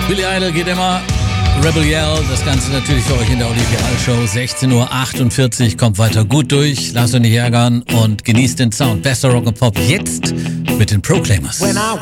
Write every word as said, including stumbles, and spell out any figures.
Billy Idol geht immer. Rebel Yell, das Ganze natürlich für euch in der Olivia-Show. sechzehn Uhr achtundvierzig, kommt weiter gut durch, lasst euch nicht ärgern und genießt den Sound. Bester Rock and Pop jetzt mit den Proclaimers. When I